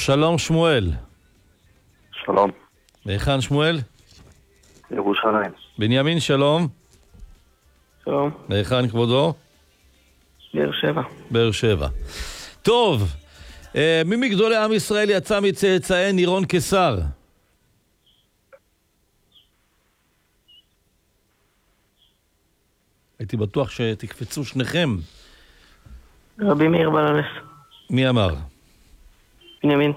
שלום שמואל. שלום. היכן שמואל? ירושלים. בנימין שלום. שלום. היכן כבודו? באר שבע. באר שבע. טוב, מי מגדולי עם ישראל יצא מצאצאי נירון קיסר? הייתי בטוח שתקפצו שניכם. רבי מאיר בעל הנס. מי אמר? בנימין.